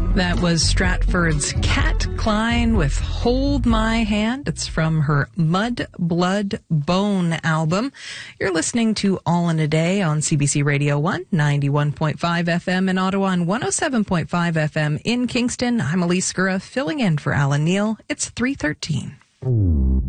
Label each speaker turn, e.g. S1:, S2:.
S1: That was Stratford's Cat Klein with Hold My Hand. It's from her Mud, Blood, Bone album. You're listening to All in a Day on CBC Radio 1, 91.5 FM in Ottawa and 107.5 FM in Kingston. I'm Elise Gura, filling in for Alan Neal. It's 3:13.